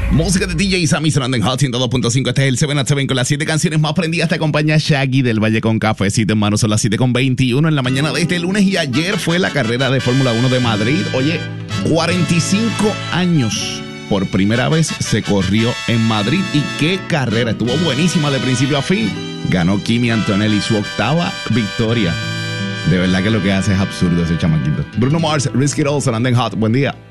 Música de DJ Sammy sonando en Hot 102.5. Este es el 7 at 7 con las 7 canciones más prendidas. Te acompaña Shaggy del Valle con cafecito en mano. Son las 7:21 en la mañana de este lunes. Y ayer fue la carrera de Fórmula 1 de Madrid. Oye, 45 años. Por primera vez se corrió en Madrid. Y qué carrera. Estuvo buenísima de principio a fin. Ganó Kimi Antonelli su 8ª victoria. De verdad que lo que hace es absurdo ese chamaquito. Bruno Mars, Risk It All sonando en Hot. Buen día.